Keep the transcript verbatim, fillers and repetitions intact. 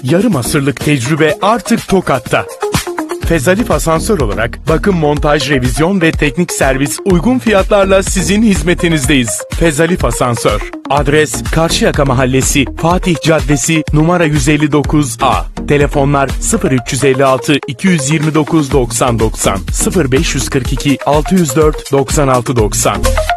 Yarım asırlık tecrübe artık Tokat'ta. Fezalif Asansör olarak bakım, montaj, revizyon ve teknik servis uygun fiyatlarla sizin hizmetinizdeyiz. Fezalif Asansör. Adres Karşıyaka Mahallesi, Fatih Caddesi, numara yüz elli dokuz A. Telefonlar sıfır üç elli altı iki yüz yirmi dokuz doksan doksan, sıfır beş kırk iki altı yüz dört doksan altı doksan.